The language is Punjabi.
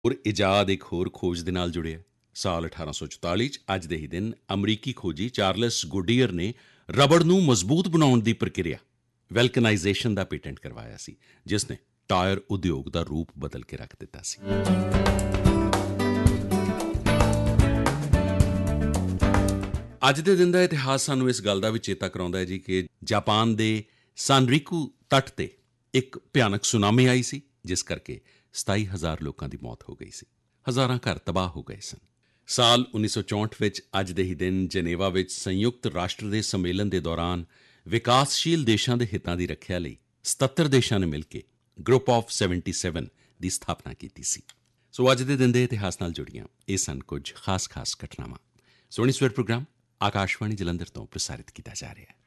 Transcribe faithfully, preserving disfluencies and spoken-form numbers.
ਔਰ ਇਜਾਦ ਇੱਕ ਹੋਰ ਖੋਜ ਦੇ ਨਾਲ ਜੁੜਿਆ। ਸਾਲ ਅਠਾਰਾਂ ਸੌ ਚੁਤਾਲੀ 'ਚ ਅੱਜ ਦੇ ਹੀ ਦਿਨ ਅਮਰੀਕੀ ਖੋਜੀ ਚਾਰਲਸ ਗੋਡੀਅਰ ਨੇ ਰਬੜ ਨੂੰ ਮਜ਼ਬੂਤ ਬਣਾਉਣ ਦੀ ਪ੍ਰਕਿਰਿਆ ਵੈਲਕਨਾਈਜੇਸ਼ਨ ਦਾ ਪੇਟੈਂਟ ਕਰਵਾਇਆ ਸੀ, ਜਿਸ ਨੇ ਟਾਇਰ ਉਦਯੋਗ ਦਾ ਰੂਪ ਬਦਲ ਕੇ ਰੱਖ ਦਿੱਤਾ ਸੀ। ਅੱਜ ਦੇ ਦਿਨ ਦਾ ਇਤਿਹਾਸ ਸਾਨੂੰ ਇਸ ਗੱਲ ਦਾ ਵੀ ਚੇਤਾ ਕਰਾਉਂਦਾ ਹੈ ਜੀ ਕਿ ਜਾਪਾਨ ਦੇ ਸਾਨਰੀਕੂ ਤੱਟ 'ਤੇ ਇੱਕ ਭਿਆਨਕ ਸੁਨਾਮੀ ਆਈ ਸੀ, ਜਿਸ ਕਰਕੇ ਸਤਾਈ ਹਜ਼ਾਰ ਲੋਕਾਂ ਦੀ ਮੌਤ ਹੋ ਗਈ ਸੀ। ਹਜ਼ਾਰਾਂ ਘਰ ਤਬਾਹ ਹੋ ਗਏ ਸਨ। ਸਾਲ ਉੱਨੀ ਸੌ ਚੌਂਹਠ ਵਿੱਚ ਅੱਜ ਦੇ ਹੀ ਦਿਨ ਜਨੇਵਾ ਵਿੱਚ ਸੰਯੁਕਤ ਰਾਸ਼ਟਰ ਦੇ ਸੰਮੇਲਨ ਦੇ ਦੌਰਾਨ ਵਿਕਾਸਸ਼ੀਲ ਦੇਸ਼ਾਂ ਦੇ ਹਿੱਤਾਂ ਦੀ ਰੱਖਿਆ ਲਈ ਸਤੱਤਰ ਦੇਸ਼ਾਂ ਨੇ ਮਿਲ ਕੇ ਗਰੁੱਪ ਆਫ ਸੱਤਰ ਦੀ ਸਥਾਪਨਾ ਕੀਤੀ ਸੀ। ਸੋ ਅੱਜ ਦੇ ਦਿਨ ਦੇ ਇਤਿਹਾਸ ਨਾਲ ਜੁੜੀਆਂ ਇਹ ਸਨ ਕੁਝ ਖਾਸ ਖਾਸ ਘਟਨਾਵਾਂ। ਸੋਹਣੀ ਸਵੇਰ ਪ੍ਰੋਗਰਾਮ ਆਕਾਸ਼ਵਾਣੀ ਜਲੰਧਰ ਤੋਂ ਪ੍ਰਸਾਰਿਤ ਕੀਤਾ ਜਾ ਰਿਹਾ ਹੈ।